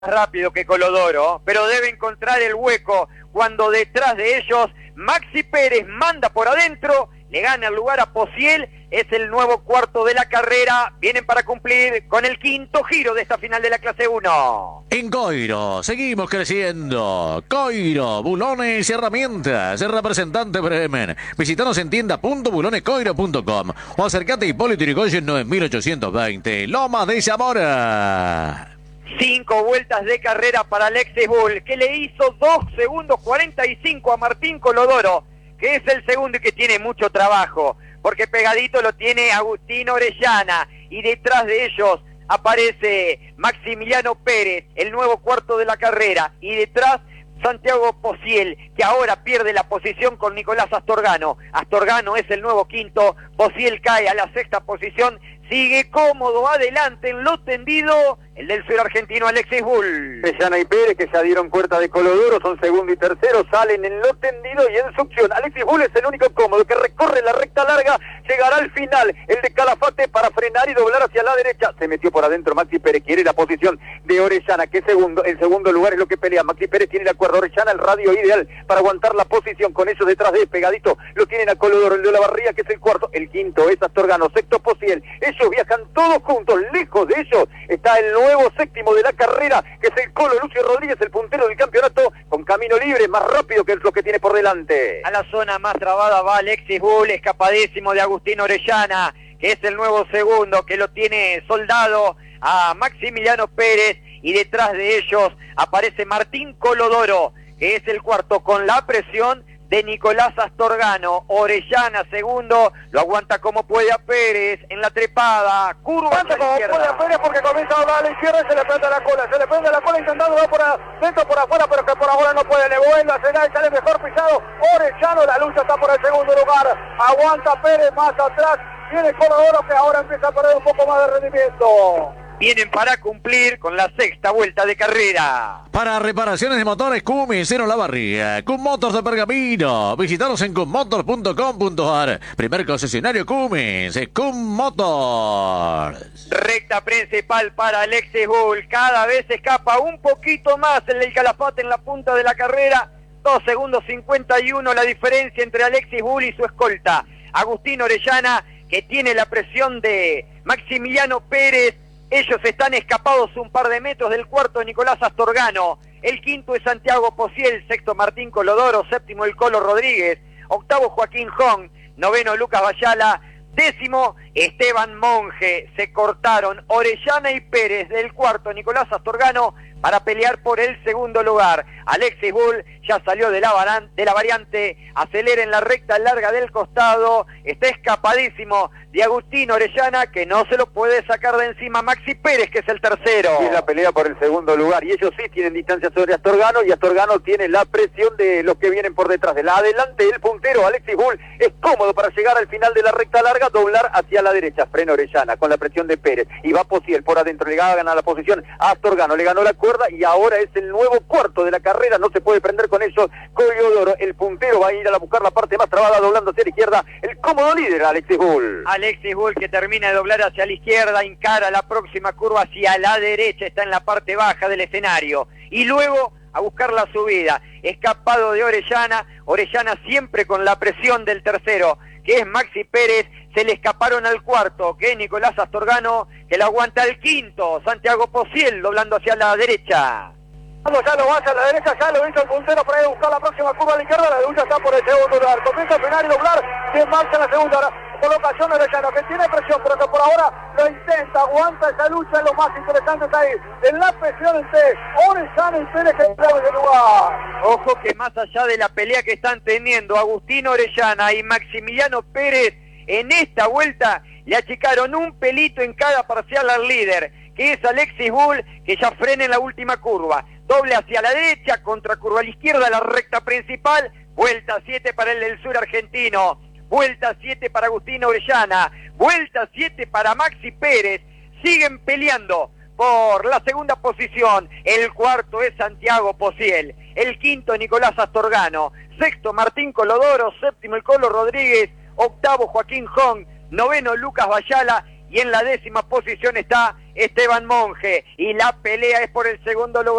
rápido que Colodoro, pero debe encontrar el hueco cuando detrás de ellos Maxi Pérez manda por adentro, le gana el lugar a Pociel, es el nuevo cuarto de la carrera, vienen para cumplir con el quinto giro de esta final de la clase 1. En Coiro, seguimos creciendo. Coiro, bulones y herramientas. El representante Bremen. Visítanos en tienda.bulonescoiro.com o acercate a Hipólito Yrigoyen 9820, Lomas de Zamora. 5 vueltas de carrera para Alexis Bull, que le hizo 2 segundos 45 a Martín Colodoro, que es el segundo y que tiene mucho trabajo, porque pegadito lo tiene Agustín Orellana, y detrás de ellos aparece Maximiliano Pérez, el nuevo cuarto de la carrera, y detrás Santiago Pociel, que ahora pierde la posición con Nicolás Astorgano. Astorgano es el nuevo quinto, Pociel cae a la sexta posición, sigue cómodo adelante en lo tendido el del sur argentino Alexis Bull. Orellana y Pérez, que ya dieron puerta de Colodoro, son segundo y tercero, salen en lo tendido y en succión. Alexis Bull es el único cómodo que recorre la recta larga, llegará al final, el de Calafate para frenar y doblar hacia la derecha. Se metió por adentro Maxi Pérez, quiere la posición de Orellana, que segundo, en segundo lugar es lo que pelea. Maxi Pérez tiene la cuerda, Orellana el radio ideal para aguantar la posición, con ellos detrás de él, pegadito, lo tienen a Colodoro, el de Olavarría, que es el cuarto, el quinto es Astorgano, sexto Pociel. Ellos viajan todos juntos, lejos de ellos está el nuevo séptimo de la carrera, que es el Colo Lucio Rodríguez, el puntero del campeonato, con camino libre, más rápido que lo que tiene por delante. A la zona más trabada va Alexis Bull, escapadísimo de Agustín Orellana, que es el nuevo segundo, que lo tiene soldado a Maximiliano Pérez, y detrás de ellos aparece Martín Colodoro, que es el cuarto, con la presión de Nicolás Astorgano. Orellana segundo, lo aguanta como puede a Pérez en la trepada, curva Aguanta como puede a Pérez, porque comienza a doblar a la izquierda y se le prende la cola, intentando va por dentro, por afuera, pero que por ahora no puede, le vuelve a cenar y sale mejor pisado Orellano, la lucha está por el segundo lugar, aguanta Pérez más atrás, viene Colodoro, que ahora empieza a perder un poco más de rendimiento. Vienen para cumplir con la sexta vuelta de carrera. Para reparaciones de motores, Cummins en Olavarría. Cum Motors de Pergamino. Visítanos en cummotors.com.ar. Primer concesionario Cummins. Cum Motors. Recta principal para Alexis Bull. Cada vez escapa un poquito más el del Calafate en la punta de la carrera. 2 segundos 51 la diferencia entre Alexis Bull y su escolta. Agustín Orellana, que tiene la presión de Maximiliano Pérez. Ellos están escapados un par de metros del cuarto Nicolás Astorgano. El quinto es Santiago Pociel, sexto Martín Colodoro, séptimo el Colo Rodríguez, octavo Joaquín Jong, noveno Lucas Bayala, décimo Esteban Monge. Se cortaron Orellana y Pérez del cuarto Nicolás Astorgano para pelear por el segundo lugar. Alexis Bull ya salió de la variante, acelera en la recta larga del costado, está escapadísimo de Agustín Orellana, que no se lo puede sacar de encima Maxi Pérez, que es el tercero. Y es la pelea por el segundo lugar, y ellos sí tienen distancia sobre Astorgano, y Astorgano tiene la presión de los que vienen por detrás. De la adelante, el puntero Alexis Bull es cómodo para llegar al final de la recta larga, doblar hacia la derecha, frena Orellana con la presión de Pérez, y va Pociel por adentro, le gana la posición a Astorgano, le ganó la cuerda, y ahora es el nuevo cuarto de la carrera, no se puede prender con ellos. Colodoro, el puntero, va a ir a buscar la parte más trabada, doblando hacia la izquierda, el cómodo líder Alexis Bull. Alexis Bull, que termina de doblar hacia la izquierda, encara la próxima curva hacia la derecha, está en la parte baja del escenario, y luego a buscar la subida, escapado de Orellana siempre con la presión del tercero, que es Maxi Pérez. Se le escaparon al cuarto, que es Nicolás Astorgano, que lo aguanta el quinto, Santiago Pociel, doblando hacia la derecha. Ya lo va hacia la derecha, ya lo hizo el puntero para ir a buscar la próxima curva a la izquierda, la lucha está por el segundo lugar, comienza a frenar y doblar, se marcha la segunda colocación Orellana, que tiene presión, pero que por ahora lo intenta, aguanta esa lucha, lo más interesante está ahí, en la presión entre Orellana y Pérez, que está en el lugar. Ojo que más allá de la pelea que están teniendo Agustín Orellana y Maximiliano Pérez, en esta vuelta le achicaron un pelito en cada parcial al líder, que es Alexis Bull, que ya frena en la última curva. Doble hacia la derecha, contra curva a la izquierda, la recta principal, vuelta 7 para el del sur argentino, vuelta 7 para Agustín Orellana, vuelta 7 para Maxi Pérez. Siguen peleando por la segunda posición. El cuarto es Santiago Pociel, el quinto Nicolás Astorgano, sexto Martín Colodoro, séptimo el Colo Rodríguez, octavo Joaquín Jong, noveno Lucas Bayala y en la 10ª posición está Esteban Monge, y la pelea es por el segundo lugar.